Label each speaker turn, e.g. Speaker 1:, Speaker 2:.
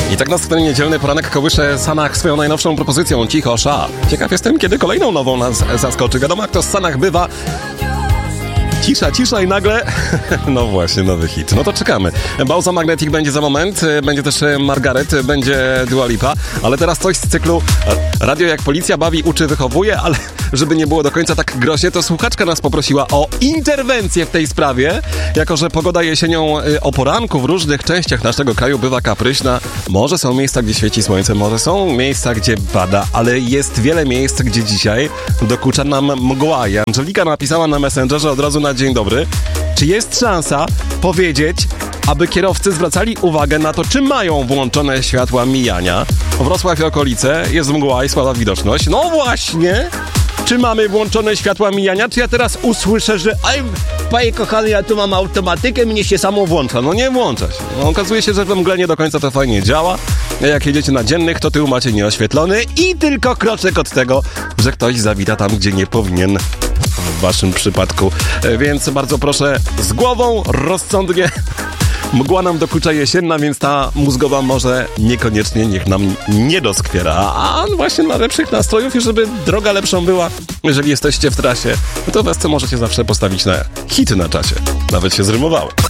Speaker 1: I tak nas w ten niedzielny poranek kołysze Sanach swoją najnowszą propozycją Cicho Sza. Ciekaw jestem, kiedy kolejną nową nas zaskoczy. Wiadomo, jak to z Sanach bywa. Cisza i nagle... No właśnie, nowy hit. No to czekamy. Bauza Magnetic będzie za moment, będzie też Margaret, będzie Dua Lipa, ale teraz coś z cyklu Radio jak policja bawi, uczy, wychowuje, ale żeby nie było do końca tak groźnie, to słuchaczka nas poprosiła o interwencję w tej sprawie, jako że pogoda jesienią o poranku w różnych częściach naszego kraju bywa kapryśna. Może są miejsca, gdzie świeci słońce, może są miejsca, gdzie pada, ale jest wiele miejsc, gdzie dzisiaj dokucza nam mgła. I Angelika napisała na Messengerze od razu na dzień dobry, czy jest szansa powiedzieć, aby kierowcy zwracali uwagę na to, czy mają włączone światła mijania. Wrocław i okolice, jest mgła i słaba widoczność. No właśnie! Czy mamy włączone światła mijania? Czy ja teraz usłyszę, że panie kochany, ja tu mam automatykę, mnie się samo włącza. No nie włącza się. No, okazuje się, że w mgle nie do końca to fajnie działa. Jak jedziecie na dziennych, to tył macie nieoświetlony i tylko kroczek od tego, że ktoś zawita tam, gdzie nie powinien. W waszym przypadku. Więc bardzo proszę z głową, rozsądnie. Mgła nam dokucza jesienna, więc ta mózgowa może niekoniecznie niech nam nie doskwiera. A właśnie dla lepszych nastrojów i żeby droga lepszą była, jeżeli jesteście w trasie, to was co możecie zawsze postawić na hit na czasie. Nawet się zrymowało.